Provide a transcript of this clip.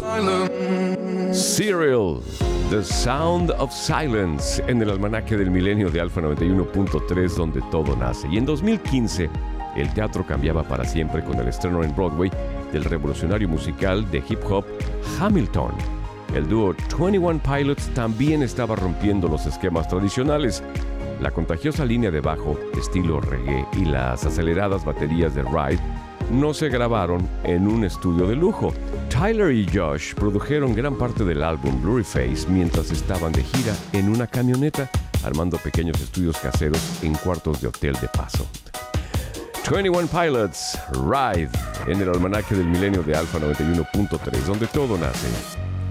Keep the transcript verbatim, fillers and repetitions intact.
Serial, The Sound of Silence, en el almanaque del milenio de Alfa noventa y uno punto tres, donde todo nace. Y en dos mil quince, el teatro cambiaba para siempre con el estreno en Broadway del revolucionario musical de hip hop Hamilton. El dúo veintiuno Pilots también estaba rompiendo los esquemas tradicionales. La contagiosa línea de bajo, estilo reggae, y las aceleradas baterías de Ride no se grabaron en un estudio de lujo. Tyler y Josh produjeron gran parte del álbum Blurry Face mientras estaban de gira en una camioneta, armando pequeños estudios caseros en cuartos de hotel de paso. veintiuno Pilots, Ride, en el almanaque del milenio de Alfa noventa y uno punto tres, donde todo nace.